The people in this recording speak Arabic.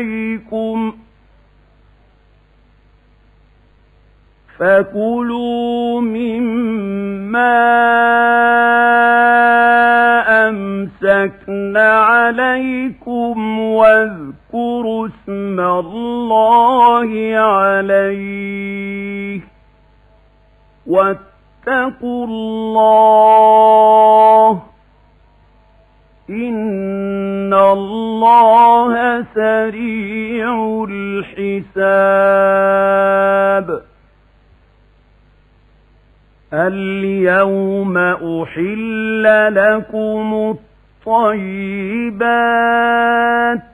عليكم فكلوا مما أمسكن عليكم واذكروا اسم الله عليه واتقوا الله إن الله سريع الحساب اليوم أحل لكم الطيبات